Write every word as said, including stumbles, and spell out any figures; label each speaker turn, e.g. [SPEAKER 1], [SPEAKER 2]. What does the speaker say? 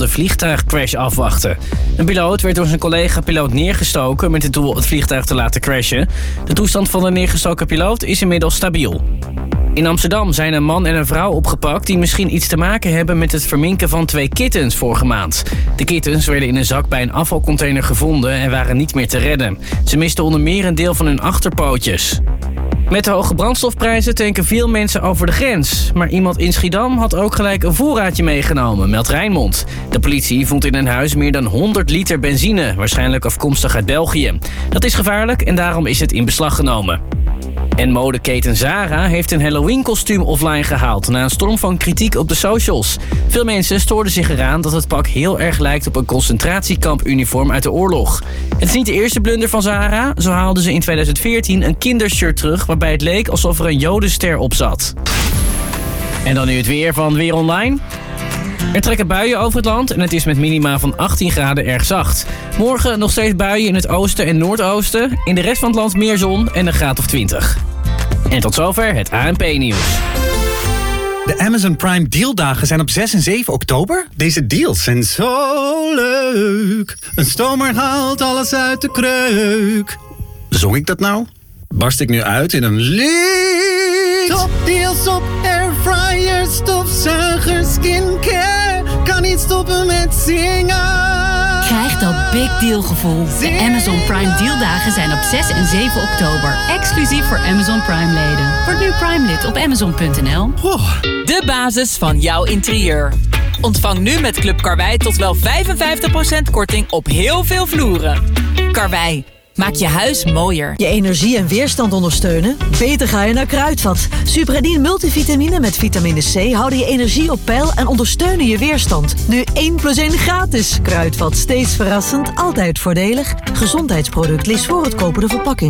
[SPEAKER 1] de vliegtuigcrash afwachten. Een piloot werd door zijn collega-piloot neergestoken met het doel het vliegtuig te laten crashen. De toestand van de neergestoken piloot is inmiddels stabiel. In Amsterdam zijn een man en een vrouw opgepakt die misschien iets te maken hebben met het verminken van twee kittens vorige maand. De kittens werden in een zak bij een afvalcontainer gevonden en waren niet meer te redden. Ze misten onder meer een deel van hun achterpootjes. Met de hoge brandstofprijzen tanken veel mensen over de grens. Maar iemand in Schiedam had ook gelijk een voorraadje meegenomen, meldt Rijnmond. De politie vond in een huis meer dan honderd liter benzine, waarschijnlijk afkomstig uit België. Dat is gevaarlijk en daarom is het in beslag genomen. En modeketen Zara heeft een Halloween-kostuum offline gehaald na een storm van kritiek op de socials. Veel mensen stoorden zich eraan dat het pak heel erg lijkt op een concentratiekamp-uniform uit de oorlog. Het is niet de eerste blunder van Zara. Zo haalden ze in tweeduizend veertien een kindershirt terug waarbij het leek alsof er een jodenster op zat. En dan nu het weer van Weer Online. Er trekken buien over het land en het is met minima van achttien graden erg zacht. Morgen nog steeds buien in het oosten en noordoosten. In de rest van het land meer zon en een graad of twintig. En tot zover het A N P-nieuws.
[SPEAKER 2] De Amazon Prime dealdagen zijn op zes en zeven oktober. Deze deals zijn zo leuk. Een stomer haalt alles uit de kreuk. Zong ik dat nou? Barst ik nu uit in een lied? Top deals op airfryers, stofzuigers, skincare. Kan niet stoppen met zingen.
[SPEAKER 3] Krijg dat big deal gevoel. De Amazon Prime dealdagen zijn op zes en zeven oktober. Exclusief voor Amazon Prime leden. Word nu Prime lid op amazon punt n l.
[SPEAKER 2] Oh.
[SPEAKER 4] De basis van jouw interieur. Ontvang nu met Club Karwei tot wel vijfenvijftig procent korting op heel veel vloeren. Karwei, maak je huis mooier.
[SPEAKER 5] Je energie en weerstand ondersteunen? Beter ga je naar Kruidvat. Supradin multivitamine met vitamine C houden je energie op peil en ondersteunen je weerstand. Nu één plus één gratis. Kruidvat, steeds verrassend, altijd voordelig. Gezondheidsproduct, lees voor het kopen de verpakking.